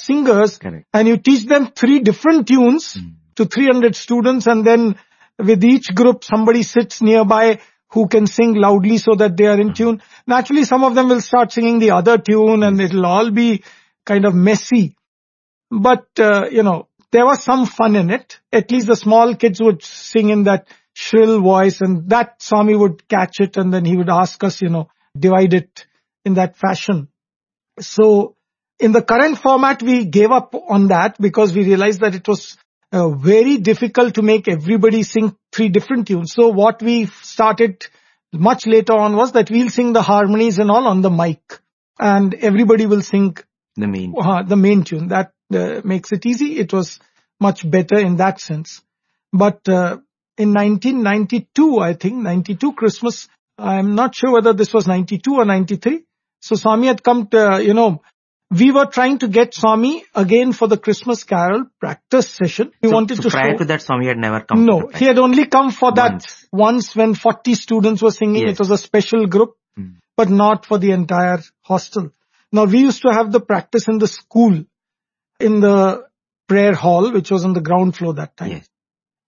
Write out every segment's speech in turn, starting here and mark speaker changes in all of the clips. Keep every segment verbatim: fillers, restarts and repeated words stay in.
Speaker 1: singers.
Speaker 2: Correct.
Speaker 1: And you teach them three different tunes mm. to three hundred students, and then with each group somebody sits nearby who can sing loudly so that they are in mm. tune. Naturally, some of them will start singing the other tune and it'll all be kind of messy. But, uh, you know, there was some fun in it. At least the small kids would sing in that shrill voice, and that Swami would catch it, and then he would ask us, you know, divide it in that fashion. So in the current format, we gave up on that because we realized that it was uh, very difficult to make everybody sing three different tunes. So what we started much later on was that we'll sing the harmonies and all on the mic, and everybody will sing
Speaker 2: the main,
Speaker 1: uh, the main tune. That uh, makes it easy. It was much better in that sense. But uh, in nineteen ninety-two, I think, ninety-two Christmas, I'm not sure whether this was ninety-two or ninety-three. So Swami had come to, you know, we were trying to get Swami again for the Christmas Carol practice session. We
Speaker 2: so,
Speaker 1: wanted
Speaker 2: so
Speaker 1: to
Speaker 2: prior
Speaker 1: show,
Speaker 2: to that, Swami had never come.
Speaker 1: No, he had only come for that
Speaker 2: once,
Speaker 1: once when forty students were singing. Yes. It was a special group, hmm. but not for the entire hostel. Now, we used to have the practice in the school, in the prayer hall, which was on the ground floor that time.
Speaker 2: Yes.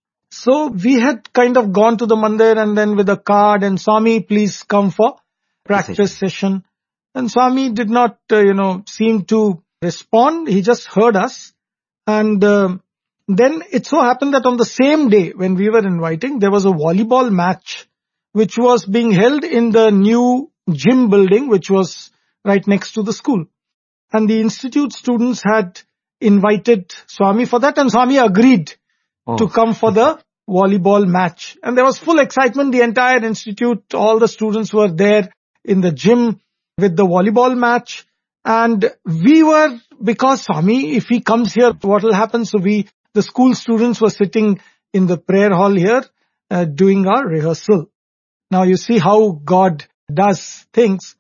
Speaker 1: So we had kind of gone to the mandir and then with a card and Swami, please come for practice session. session. And Swami did not, uh, you know, seem to respond. He just heard us. And uh, then it so happened that on the same day when we were inviting, there was a volleyball match which was being held in the new gym building, which was right next to the school. And the institute students had invited Swami for that, and Swami agreed oh. to come for the volleyball match. And there was full excitement. The entire institute, all the students were there in the gym with the volleyball match. And we were, because Swami, if he comes here, what will happen? So we, the school students were sitting in the prayer hall here, uh, doing our rehearsal. Now you see how God does things.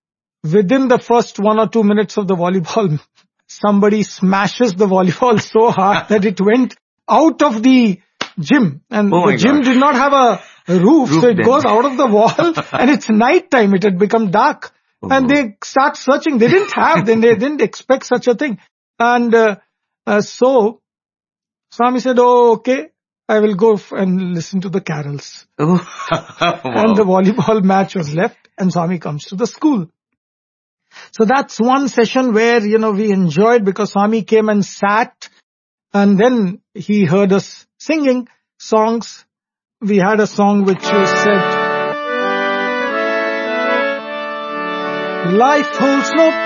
Speaker 1: Within the first one or two minutes of the volleyball, somebody smashes the volleyball so hard that it went out of the gym. And
Speaker 2: oh
Speaker 1: the gym
Speaker 2: God.
Speaker 1: did not have a roof, roof so it then. goes out of the wall and it's night time. It had become dark. Oh. And they start searching. They didn't have, then they didn't expect such a thing. And uh, uh, so, Swami said, oh, okay, I will go f- and listen to the carols.
Speaker 2: Oh. Wow.
Speaker 1: And the volleyball match was left and Swami comes to the school. So that's one session where, you know, we enjoyed because Swami came and sat and then he heard us singing songs. We had a song which said, life holds no